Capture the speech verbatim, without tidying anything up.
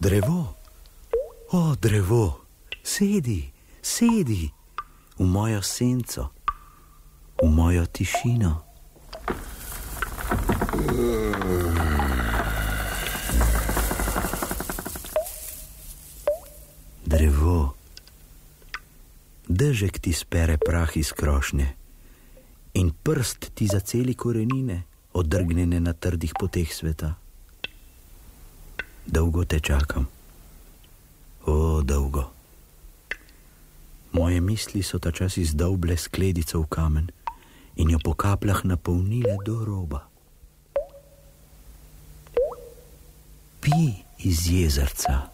Drevo, o drevo, sedi, sedi v mojo senco, v mojo tišino. Drevo, dežek ti spere prah iz krošnje in prst ti zaceli korenine, odrgnjene na trdih poteh sveta. Dolgo te čakam, o, dolgo. Moje misli so ta čas izdolble skledico v kamen in jo po kapljah napolnile do roba. Pi iz jezerca.